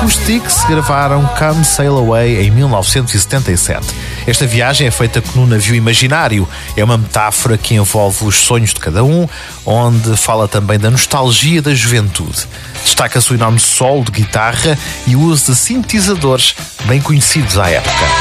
Os Styx gravaram Come Sail Away em 1977. Esta viagem é feita num navio imaginário. É uma metáfora que envolve os sonhos de cada um, onde fala também da nostalgia da juventude. Destaca-se o enorme solo de guitarra e o uso de sintetizadores bem conhecidos à época.